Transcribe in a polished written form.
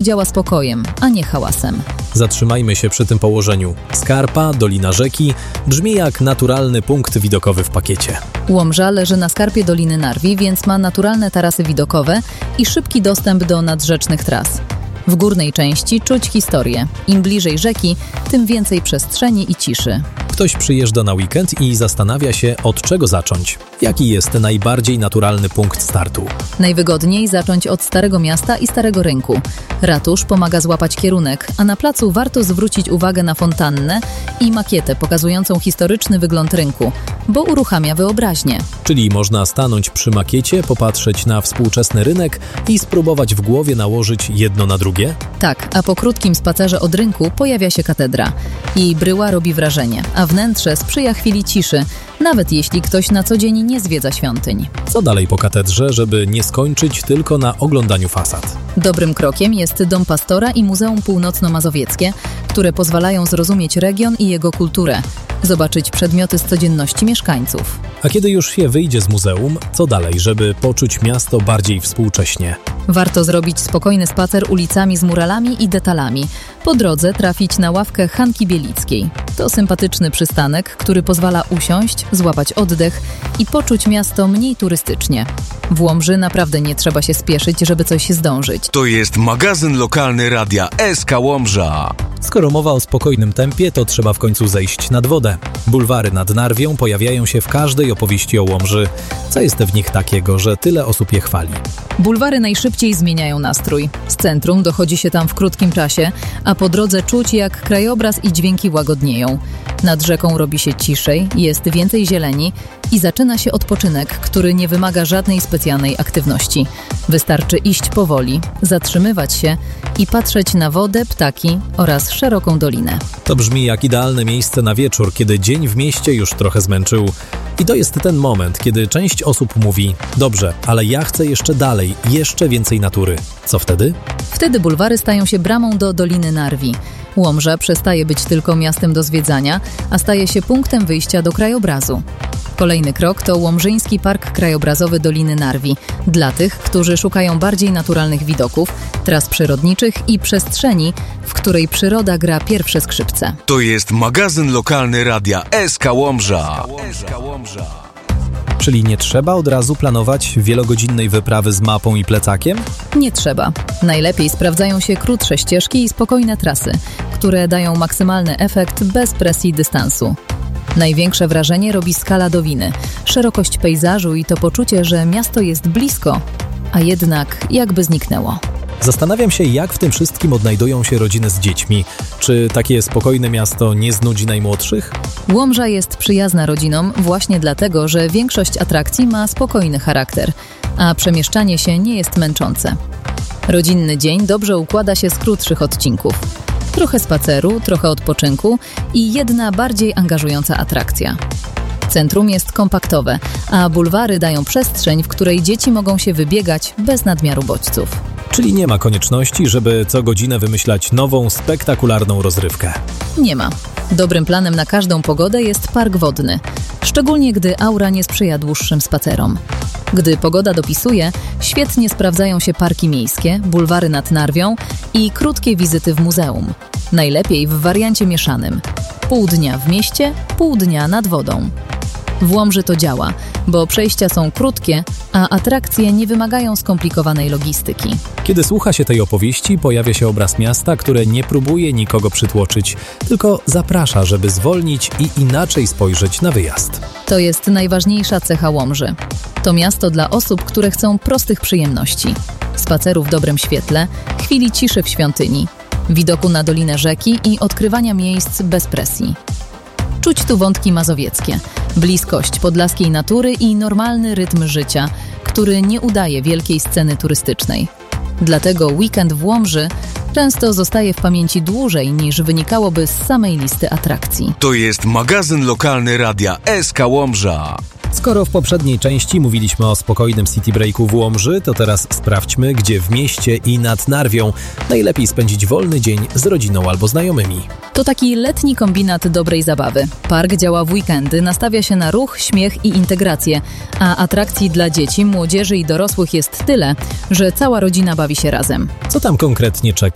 działa spokojem, a nie hałasem. Zatrzymajmy się przy tym położeniu. Skarpa, Dolina Rzeki brzmi jak naturalny punkt widokowy w pakiecie. Łomża leży na skarpie Doliny Narwi, więc ma naturalne tarasy widokowe i szybki dostęp do nadrzecznych tras. W górnej części czuć historię. Im bliżej rzeki, tym więcej przestrzeni i ciszy. Ktoś przyjeżdża na weekend i zastanawia się, od czego zacząć. Jaki jest najbardziej naturalny punkt startu? Najwygodniej zacząć od Starego Miasta i Starego Rynku. Ratusz pomaga złapać kierunek, a na placu warto zwrócić uwagę na fontannę i makietę pokazującą historyczny wygląd rynku, bo uruchamia wyobraźnię. Czyli można stanąć przy makiecie, popatrzeć na współczesny rynek i spróbować w głowie nałożyć jedno na drugie? Tak, a po krótkim spacerze od rynku pojawia się katedra. Jej bryła robi wrażenie, a wnętrze sprzyja chwili ciszy, nawet jeśli ktoś na co dzień nie zwiedza świątyń. Co dalej po katedrze, żeby nie skończyć tylko na oglądaniu fasad? Dobrym krokiem jest Dom Pastora i Muzeum Północno-Mazowieckie, które pozwalają zrozumieć region i jego kulturę, zobaczyć przedmioty z codzienności mieszkańców. A kiedy już się wyjdzie z muzeum, co dalej, żeby poczuć miasto bardziej współcześnie? Warto zrobić spokojny spacer ulicami z muralami i detalami. Po drodze trafić na ławkę Hanki Bielickiej. To sympatyczny przystanek, który pozwala usiąść, złapać oddech i poczuć miasto mniej turystycznie. W Łomży naprawdę nie trzeba się spieszyć, żeby coś zdążyć. To jest magazyn lokalny Radia SK Łomża. Skoro mowa o spokojnym tempie, to trzeba w końcu zejść nad wodę. Bulwary nad Narwią pojawiają się w każdej opowieści o Łomży. Co jest w nich takiego, że tyle osób je chwali? Bulwary najszybciej zmieniają nastrój. Z centrum dochodzi się tam w krótkim czasie, a po drodze czuć, jak krajobraz i dźwięki łagodnieją. Nad rzeką robi się ciszej, jest więcej zieleni i zaczyna się odpoczynek, który nie wymaga żadnej specjalnej aktywności. Wystarczy iść powoli, zatrzymywać się i patrzeć na wodę, ptaki oraz szeroką dolinę. To brzmi jak idealne miejsce na wieczór, kiedy dzień w mieście już trochę zmęczył. I to jest ten moment, kiedy część osób mówi: dobrze, ale ja chcę jeszcze dalej, jeszcze więcej natury. Co wtedy? Wtedy bulwary stają się bramą do Doliny Narwi. Łomża przestaje być tylko miastem do zwiedzania, a staje się punktem wyjścia do krajobrazu. Kolejny krok to Łomżyński Park Krajobrazowy Doliny Narwi. Dla tych, którzy szukają bardziej naturalnych widoków, tras przyrodniczych i przestrzeni, w której przyroda gra pierwsze skrzypce. To jest magazyn lokalny Radia SK Łomża. Czyli nie trzeba od razu planować wielogodzinnej wyprawy z mapą i plecakiem? Nie trzeba. Najlepiej sprawdzają się krótsze ścieżki i spokojne trasy, które dają maksymalny efekt bez presji dystansu. Największe wrażenie robi skala Dowiny, szerokość pejzażu i to poczucie, że miasto jest blisko, a jednak jakby zniknęło. Zastanawiam się, jak w tym wszystkim odnajdują się rodziny z dziećmi. Czy takie spokojne miasto nie znudzi najmłodszych? Łomża jest przyjazna rodzinom właśnie dlatego, że większość atrakcji ma spokojny charakter, a przemieszczanie się nie jest męczące. Rodzinny dzień dobrze układa się z krótszych odcinków. Trochę spaceru, trochę odpoczynku i jedna bardziej angażująca atrakcja. Centrum jest kompaktowe, a bulwary dają przestrzeń, w której dzieci mogą się wybiegać bez nadmiaru bodźców. Czyli nie ma konieczności, żeby co godzinę wymyślać nową, spektakularną rozrywkę. Nie ma. Dobrym planem na każdą pogodę jest park wodny, szczególnie gdy aura nie sprzyja dłuższym spacerom. Gdy pogoda dopisuje, świetnie sprawdzają się parki miejskie, bulwary nad Narwią i krótkie wizyty w muzeum. Najlepiej w wariancie mieszanym. Pół dnia w mieście, pół dnia nad wodą. W Łomży to działa, bo przejścia są krótkie, a atrakcje nie wymagają skomplikowanej logistyki. Kiedy słucha się tej opowieści, pojawia się obraz miasta, które nie próbuje nikogo przytłoczyć, tylko zaprasza, żeby zwolnić i inaczej spojrzeć na wyjazd. To jest najważniejsza cecha Łomży. To miasto dla osób, które chcą prostych przyjemności. Spaceru w dobrym świetle, chwili ciszy w świątyni, widoku na dolinę rzeki i odkrywania miejsc bez presji. Czuć tu wątki mazowieckie, bliskość podlaskiej natury i normalny rytm życia, który nie udaje wielkiej sceny turystycznej. Dlatego weekend w Łomży często zostaje w pamięci dłużej niż wynikałoby z samej listy atrakcji. To jest magazyn lokalny Radia SK Łomża. Skoro w poprzedniej części mówiliśmy o spokojnym city breaku w Łomży, to teraz sprawdźmy, gdzie w mieście i nad Narwią najlepiej spędzić wolny dzień z rodziną albo znajomymi. To taki letni kombinat dobrej zabawy. Park działa w weekendy, nastawia się na ruch, śmiech i integrację, a atrakcji dla dzieci, młodzieży i dorosłych jest tyle, że cała rodzina bawi się razem. Co tam konkretnie czeka